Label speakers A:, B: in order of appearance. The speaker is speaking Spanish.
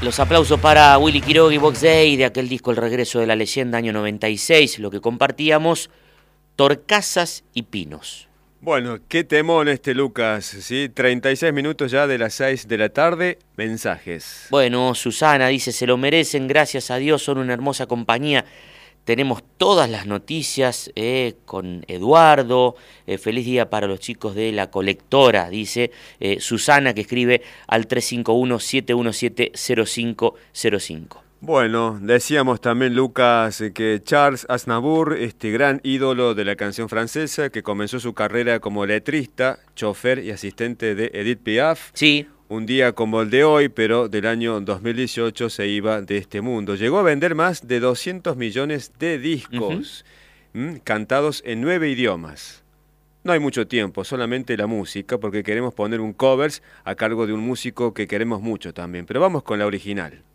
A: Los aplausos para Willy Quiroga y Box Day de aquel disco El Regreso de la Leyenda, año 96, lo que compartíamos, Torcasas y Pinos.
B: Bueno, qué temón Lucas, ¿sí? 36 minutos ya de las 6 de la tarde, mensajes.
A: Bueno, Susana dice, se lo merecen, gracias a Dios, son una hermosa compañía. Tenemos todas las noticias con Eduardo. Feliz día para los chicos de La Colectora, dice Susana, que escribe al 351-717-0505.
B: Bueno, decíamos también, Lucas, que Charles Aznavour, este gran ídolo de la canción francesa, que comenzó su carrera como letrista, chofer y asistente de Edith Piaf.
A: Sí.
B: Un día como el de hoy, pero del año 2018 se iba de este mundo. Llegó a vender más de 200 millones de discos, cantados en 9 idiomas. No hay mucho tiempo, solamente la música, porque queremos poner un covers a cargo de un músico que queremos mucho también. Pero vamos con la original.